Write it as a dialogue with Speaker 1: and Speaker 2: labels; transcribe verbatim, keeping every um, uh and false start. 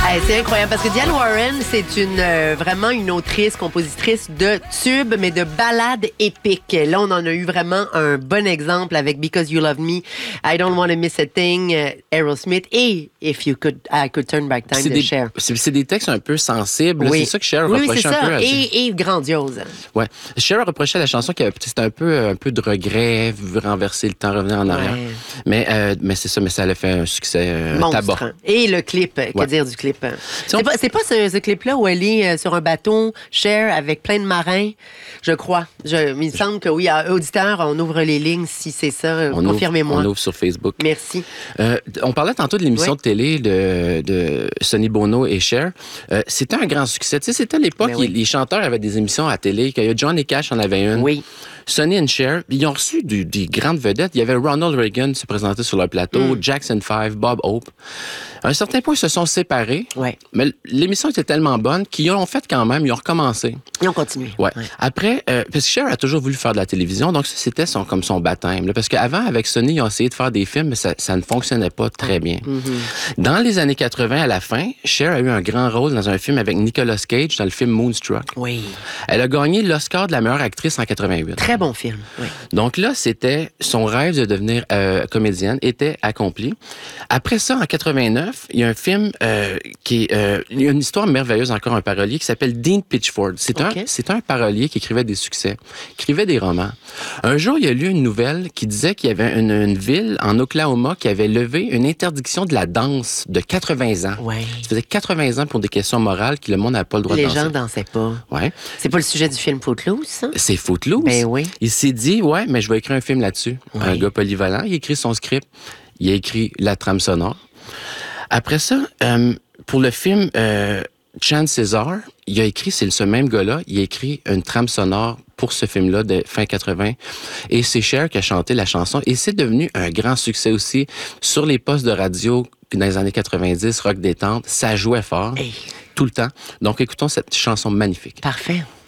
Speaker 1: Ah, c'est incroyable parce que Diane Warren, c'est une euh, vraiment une autrice, compositrice de tubes, mais de ballades épiques. Là, on en a eu vraiment un bon exemple avec Because You Love Me, I Don't Want to Miss a Thing, euh, Aerosmith et If You Could, I Could Turn Back Time
Speaker 2: C'est
Speaker 1: de
Speaker 2: des,
Speaker 1: Cher.
Speaker 2: c'est, c'est des textes un peu sensibles.
Speaker 1: Oui.
Speaker 2: C'est ça que Cher
Speaker 1: oui,
Speaker 2: reprochait
Speaker 1: c'est
Speaker 2: un
Speaker 1: ça.
Speaker 2: peu. À...
Speaker 1: Et, et grandiose.
Speaker 2: Ouais. Cher reprochait à la chanson que c'était un peu, un peu de regret, renverser le temps, revenir en arrière.
Speaker 1: Ouais.
Speaker 2: Mais, euh, mais c'est ça, mais ça a fait un succès euh,
Speaker 1: Monstre.
Speaker 2: tabac.
Speaker 1: Et le clip, que
Speaker 2: Ouais.
Speaker 1: dire du clip?
Speaker 2: Si on-
Speaker 1: C'est pas, c'est pas ce, ce clip-là où elle est euh, sur un bateau, Cher, avec plein de marins, je crois. Je, il me semble que oui, à auditeur, on ouvre les lignes si c'est ça. euh,
Speaker 2: On
Speaker 1: Confirmez-moi.
Speaker 2: Ouvre, on ouvre sur Facebook.
Speaker 1: Merci.
Speaker 2: Euh, on parlait tantôt de l'émission
Speaker 1: Oui.
Speaker 2: de télé de, de Sonny Bono et Cher. Euh, c'était un grand succès. Tu sais, c'était à l'époque,
Speaker 1: Ben oui.
Speaker 2: les, les chanteurs avaient des émissions à télé. Qu'il y a Johnny Cash en avait une.
Speaker 1: Oui.
Speaker 2: Sonny et Cher, ils ont reçu du, des grandes vedettes. Il y avait Ronald Reagan se présenter sur leur plateau,
Speaker 1: Mm.
Speaker 2: Jackson five, Bob Hope. À un certain point, ils se sont séparés.
Speaker 1: Ouais.
Speaker 2: Mais l'émission était tellement bonne qu'ils ont fait quand même, ils ont recommencé.
Speaker 1: Et on continue.
Speaker 2: Ouais.
Speaker 1: Ouais.
Speaker 2: Après, euh, parce que Cher a toujours voulu faire de la télévision, donc ça, c'était son, comme son baptême. Là, parce qu'avant, avec Sonny, ils ont essayé de faire des films, mais ça, ça ne fonctionnait pas très bien.
Speaker 1: Mm-hmm.
Speaker 2: Dans les années quatre-vingts, à la fin, Cher a eu un grand rôle dans un film avec Nicolas Cage, dans le film Moonstruck.
Speaker 1: Oui.
Speaker 2: Elle a gagné l'Oscar de la meilleure actrice en quatre-vingt-huit.
Speaker 1: Très bon film. Oui.
Speaker 2: Donc là, c'était son rêve de devenir euh, comédienne était accompli. Après ça, en quatre-vingt-neuf, il y a un film euh, qui est euh, il y a une histoire merveilleuse, encore un parolier qui s'appelle Dean Pitchford. C'est
Speaker 1: OK.
Speaker 2: un c'est un parolier qui écrivait des succès, qui écrivait des romans. Un jour, il a lu une nouvelle qui disait qu'il y avait une, une ville en Oklahoma qui avait levé une interdiction de la danse de quatre-vingts ans.
Speaker 1: Ouais.
Speaker 2: Ça faisait quatre-vingts ans pour des questions morales que le monde n'avait pas le droit
Speaker 1: Les
Speaker 2: de danser.
Speaker 1: gens dansaient pas.
Speaker 2: Ouais.
Speaker 1: C'est pas le sujet du film Footloose, ça?
Speaker 2: C'est Footloose.
Speaker 1: Ben oui.
Speaker 2: Il s'est dit, ouais, mais je vais écrire un film là-dessus.
Speaker 1: Oui.
Speaker 2: Un gars polyvalent, il écrit son script, il a écrit la trame sonore. Après ça, euh, pour le film euh, Chances Are, il a écrit, c'est ce même gars-là, il a écrit une trame sonore pour ce film-là de fin quatre-vingts. Et c'est Cher qui a chanté la chanson. Et c'est devenu un grand succès aussi sur les postes de radio dans les années quatre-vingt-dix, rock détente. Ça jouait fort,
Speaker 1: Hey.
Speaker 2: tout le temps. Donc écoutons cette chanson magnifique.
Speaker 1: Parfait.